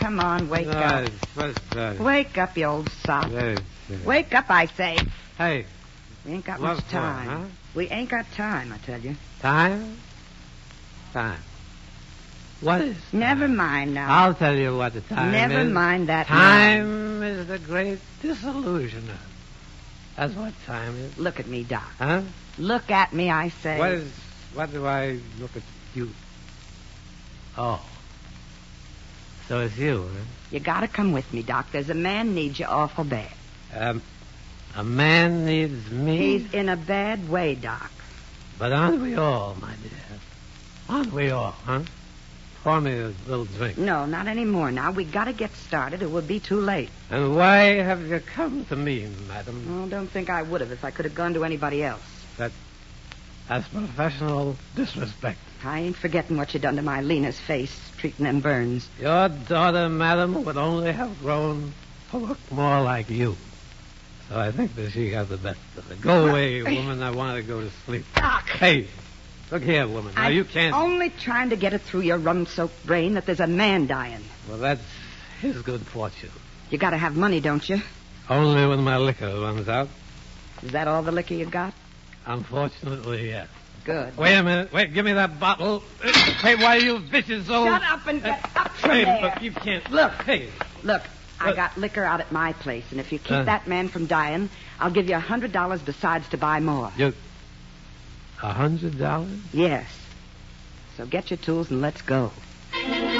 come on, wake up. Wake up, you old sop. Wake up, I say. Hey. We ain't got much time. Huh? We ain't got time, I tell you. Time? Time. What is time? Never mind now. I'll tell you what the time is. Never mind that Time is the great disillusioner. That's what time is. Look at me, Doc. Huh? Look at me, I say. What do I look at you? Oh. So it's you, huh? You gotta come with me, Doc. There's a man needs you awful bad. A man needs me? He's in a bad way, Doc. But aren't we all, my dear? Aren't we all, huh? Pour me a little drink. No, not anymore now. We gotta get started. It would be too late. And why have you come to me, madam? Oh, don't think I would have if I could have gone to anybody else. That's professional disrespect. I ain't forgetting what you done to my Lena's face, treating them burns. Your daughter, madam, would only have grown to look more like you. So I think that she got the best of it. Go away, woman. I want to go to sleep. Doc! Hey, look here, woman. Now, you can't... I'm only trying to get it through your rum-soaked brain that there's a man dying. Well, that's his good fortune. You gotta have money, don't you? Only when my liquor runs out. Is that all the liquor you got? Unfortunately, yes. Good. Wait a minute. Wait, give me that bottle. Hey, why you vicious old... Shut up and get up from Hey, there. look, you can't... Look. Hey. Look, I got liquor out at my place, and if you keep that man from dying, I'll give you $100 besides to buy more. $100? Yes. So get your tools and let's go.